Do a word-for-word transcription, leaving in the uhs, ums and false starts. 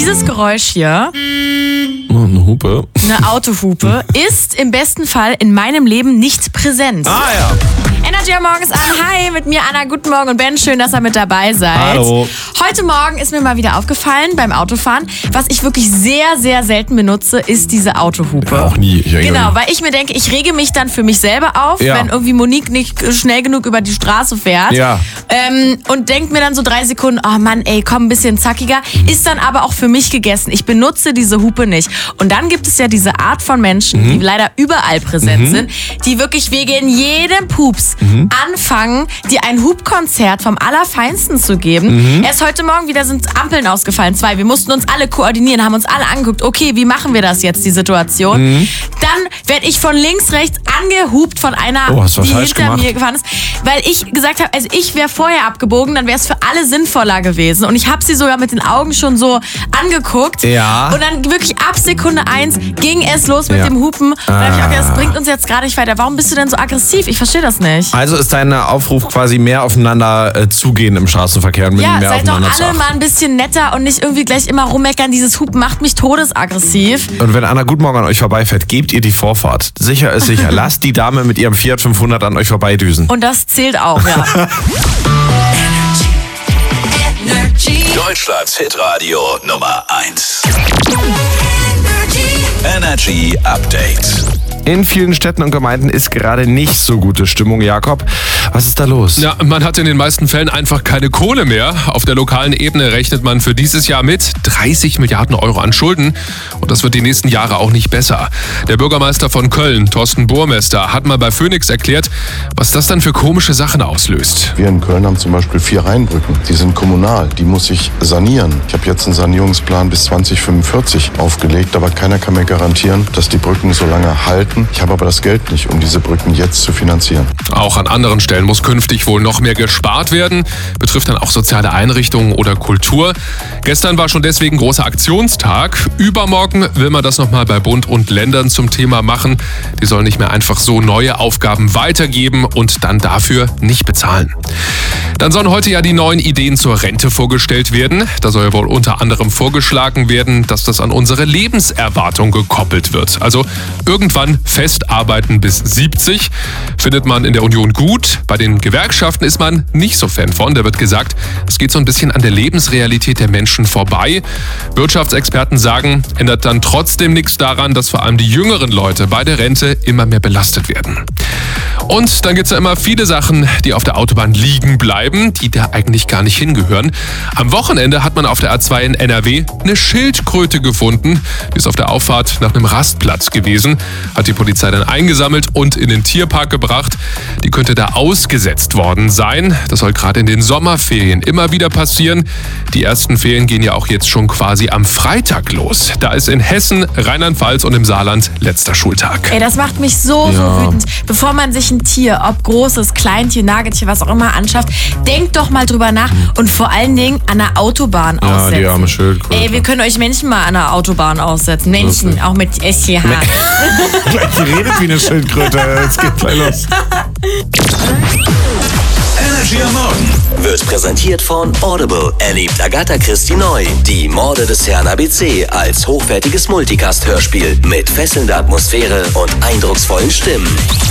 Dieses Geräusch hier, eine Hupe, eine Autohupe, ist im besten Fall in meinem Leben nicht präsent. Ah ja. Energy am Morgen ist an. Hi, mit mir Anna. Guten Morgen und Ben. Schön, dass ihr mit dabei seid. Hallo. Heute Morgen ist mir mal wieder aufgefallen beim Autofahren, was ich wirklich sehr, sehr selten benutze, ist diese Autohupe. Auch nie. Ich Genau, weil ich mir denke, ich rege mich dann für mich selber auf, Ja. wenn irgendwie Monique nicht schnell genug über die Straße fährt. Ja. Ähm, und denke mir dann so drei Sekunden, oh Mann, ey, komm, ein bisschen zackiger. Ist dann aber auch für mich gegessen. Ich benutze diese Hupe nicht. Und dann gibt es ja diese Art von Menschen, Mhm. die leider überall präsent mhm. sind, die wirklich wegen jedem Pups mhm. anfangen, dir ein Hubkonzert vom Allerfeinsten zu geben. Mhm. Erst heute Morgen wieder sind Ampeln ausgefallen, zwei. Wir mussten uns alle koordinieren, haben uns alle angeguckt, okay, wie machen wir das jetzt, die Situation? Mhm. Dann werde ich von links, rechts angehupt von einer, oh, hast du was die falsch hinter gemacht? mir gefahren ist, weil ich gesagt habe, also ich wäre vorher abgebogen, dann wäre es für alle sinnvoller gewesen. Und ich habe sie sogar mit den Augen schon so angeguckt. Ja. Und dann wirklich ab Sekunde eins ging es los mit Ja. dem Hupen. Und dann Ah. habe ich auch gedacht, das bringt uns jetzt gar nicht weiter. Warum bist du denn so aggressiv? Ich verstehe das nicht. Also ist dein Aufruf quasi mehr aufeinander äh, zugehen im Straßenverkehr und Ja, mehr seid doch aufeinander zu alle achten. mal ein bisschen netter und nicht irgendwie gleich immer rummeckern. Dieses Hupen macht mich todesaggressiv. Und wenn Anna Guten Morgen an euch vorbeifährt, gebt ihr die Vorfahrt. Sicher ist sicher. Lasst die Dame mit ihrem Fiat fünfhundert an euch vorbeidüsen. Und das zählt auch, ja. Deutschlands Hitradio Nummer eins. Energy Update. In vielen Städten und Gemeinden ist gerade nicht so gute Stimmung, Jakob. Was ist da los? Ja, man hat in den meisten Fällen einfach keine Kohle mehr. Auf der lokalen Ebene rechnet man für dieses Jahr mit dreißig Milliarden Euro an Schulden. Und das wird die nächsten Jahre auch nicht besser. Der Bürgermeister von Köln, Thorsten Burmester, hat mal bei Phoenix erklärt, was das dann für komische Sachen auslöst. Wir in Köln haben zum Beispiel vier Rheinbrücken. Die sind kommunal. Die muss ich sanieren. Ich habe jetzt einen Sanierungsplan bis zwanzig fünfundvierzig aufgelegt, aber keiner kann mir garantieren, dass die Brücken so lange halten. Ich habe aber das Geld nicht, um diese Brücken jetzt zu finanzieren. Auch an anderen Stellen muss künftig wohl noch mehr gespart werden. Betrifft dann auch soziale Einrichtungen oder Kultur. Gestern war schon deswegen großer Aktionstag. Übermorgen will man das nochmal bei Bund und Ländern zum Thema machen. Die sollen nicht mehr einfach so neue Aufgaben weitergeben und dann dafür nicht bezahlen. Dann sollen heute ja die neuen Ideen zur Rente vorgestellt werden. Da soll ja wohl unter anderem vorgeschlagen werden, dass das an unsere Lebenserwartung gekoppelt wird. Also irgendwann fest arbeiten bis siebzig. Findet man in der Union gut. Bei den Gewerkschaften ist man nicht so Fan von. Da wird gesagt, es geht so ein bisschen an der Lebensrealität der Menschen vorbei. Wirtschaftsexperten sagen, ändert dann trotzdem nichts daran, dass vor allem die jüngeren Leute bei der Rente immer mehr belastet werden. Und dann gibt es ja immer viele Sachen, die auf der Autobahn liegen bleiben, die da eigentlich gar nicht hingehören. Am Wochenende hat man auf der A zwei in N R W eine Schildkröte gefunden. Die ist auf der Auffahrt nach einem Rastplatz gewesen. Hat die Polizei dann eingesammelt und in den Tierpark gebracht. Die könnte da ausgesetzt worden sein. Das soll gerade in den Sommerferien immer wieder passieren. Die ersten Ferien gehen ja auch jetzt schon quasi am Freitag los. Da ist in Hessen, Rheinland-Pfalz und im Saarland letzter Schultag. Ey, das macht mich so, so Ja. wütend. Bevor man sich ein Tier, ob großes, Kleintier, Nagetier, was auch immer anschafft, denkt doch mal drüber nach und vor allen Dingen an der Autobahn Ja, aussetzen. die arme Schildkröte. Ey, wir können euch Menschen mal an der Autobahn aussetzen. Menschen, Lustig. auch mit S C H. Die redet wie eine Schildkröte. Jetzt geht's gleich los. Energy am Morgen wird präsentiert von Audible. Erlebt Agatha Christie neu. Die Morde des Herrn A B C als hochwertiges Multicast-Hörspiel mit fesselnder Atmosphäre und eindrucksvollen Stimmen.